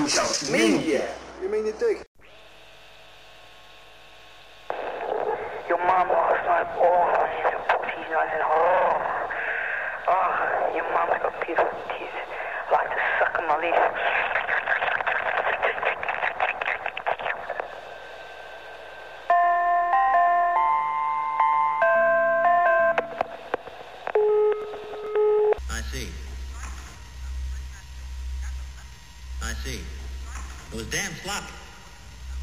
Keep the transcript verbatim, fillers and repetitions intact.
小命也。 You mean you dig? Your mom lost my ball. She's a putty nothing. Oh, oh, your mom's got beautiful teeth. I like to suck on my leaf. I see. I see. It was damn sloppy.